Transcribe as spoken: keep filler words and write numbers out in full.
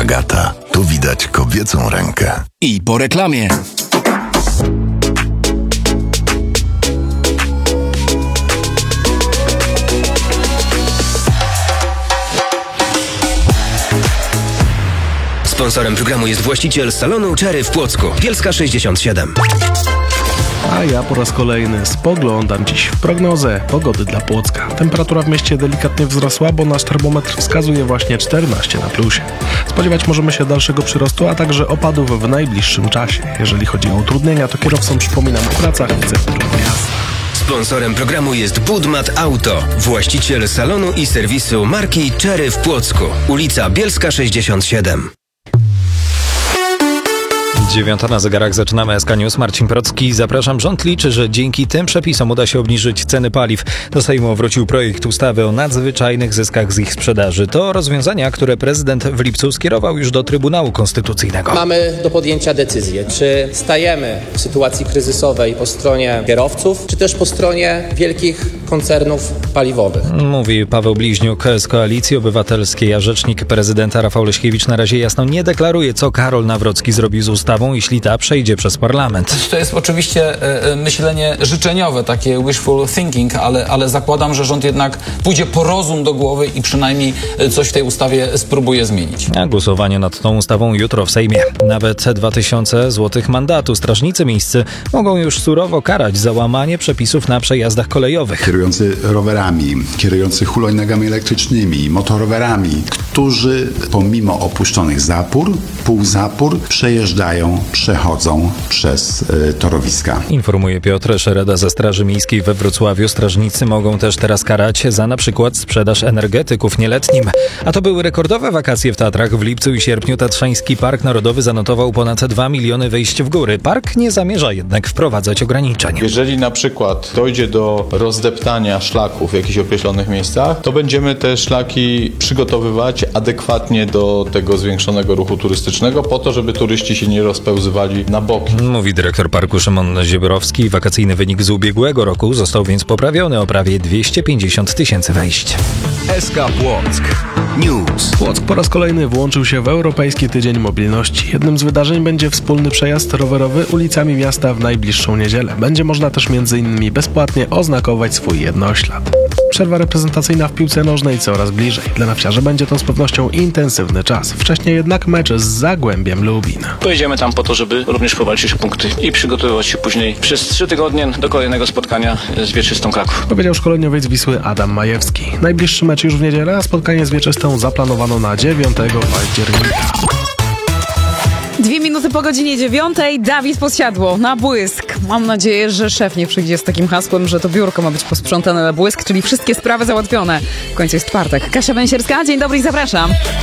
Agata, tu widać kobiecą rękę. I po reklamie. Sponsorem programu jest właściciel salonu Cherry w Płocku. Bielska sześćdziesiąt siedem. A ja po raz kolejny spoglądam dziś w prognozę pogody dla Płocka. Temperatura w mieście delikatnie wzrosła, bo nasz termometr wskazuje właśnie czternaście na plusie. Spodziewać możemy się dalszego przyrostu, a także opadów w najbliższym czasie. Jeżeli chodzi o utrudnienia, to kierowcom przypominam o pracach w centrum miasta. Sponsorem programu jest Budmat Auto, właściciel salonu i serwisu marki Cherry w Płocku. Ulica Bielska sześćdziesiąt siedem. Dziewiąta na zegarach, zaczynamy S K News. Marcin Procki, zapraszam. Rząd liczy, że dzięki tym przepisom uda się obniżyć ceny paliw. Do Sejmu wrócił projekt ustawy o nadzwyczajnych zyskach z ich sprzedaży. To rozwiązania, które prezydent w lipcu skierował już do Trybunału Konstytucyjnego. Mamy do podjęcia decyzję, czy stajemy w sytuacji kryzysowej po stronie kierowców, czy też po stronie wielkich koncernów paliwowych. Mówi Paweł Bliźniuk z Koalicji Obywatelskiej, a rzecznik prezydenta Rafał Leśkiewicz na razie jasno nie deklaruje, co Karol Nawrocki zrobi z ustawą, jeśli ta przejdzie przez parlament. To jest oczywiście e, myślenie życzeniowe, takie wishful thinking, ale, ale zakładam, że rząd jednak pójdzie po rozum do głowy i przynajmniej coś w tej ustawie spróbuje zmienić. A głosowanie nad tą ustawą jutro w Sejmie. Nawet dwa tysiące złotych mandatu. Strażnicy miejscy mogą już surowo karać za łamanie przepisów na przejazdach kolejowych. Kierujący rowerami, kierujący hulajnogami elektrycznymi, motorowerami, którzy pomimo opuszczonych zapór, półzapór przejeżdżają, przechodzą przez y, torowiska. Informuje Piotr Szereda ze Straży Miejskiej we Wrocławiu. Strażnicy mogą też teraz karać za na przykład sprzedaż energetyków nieletnim. A to były rekordowe wakacje w Tatrach. W lipcu i sierpniu Tatrzański Park Narodowy zanotował ponad dwa miliony wejść w góry. Park nie zamierza jednak wprowadzać ograniczeń. Jeżeli na przykład dojdzie do rozdeptania szlaków w jakichś określonych miejscach, to będziemy te szlaki przygotowywać adekwatnie do tego zwiększonego ruchu turystycznego, po to, żeby turyści się nie rozpełzywali na boki. Mówi dyrektor parku Szymon Ziebrowski. Wakacyjny wynik z ubiegłego roku został więc poprawiony o prawie dwieście pięćdziesiąt tysięcy wejść. S K Płock News. Płock po raz kolejny włączył się w Europejski Tydzień Mobilności. Jednym z wydarzeń będzie wspólny przejazd rowerowy ulicami miasta w najbliższą niedzielę. Będzie można też między innymi bezpłatnie oznakować swój jednoślad. Przerwa reprezentacyjna w piłce nożnej coraz bliżej. Dla nawciarzy będzie to z pewnością intensywny czas. Wcześniej jednak mecz z Zagłębiem Lubin. Pojedziemy tam po to, żeby również powalczyć o punkty i przygotowywać się później przez trzy tygodnie do kolejnego spotkania z Wieczystą Kraków. Powiedział szkoleniowiec Wisły Adam Majewski. Najbliższy mecz już w niedzielę, a spotkanie z Wieczystą zaplanowano na dziewiątego października. Dwie minuty po godzinie dziewiątej. Dawid Podsiadło na błysk. Mam nadzieję, że szef nie przyjdzie z takim hasłem, że to biurko ma być posprzątane na błysk, czyli wszystkie sprawy załatwione. W końcu jest czwartek. Kasia Węsierska, dzień dobry i zapraszam.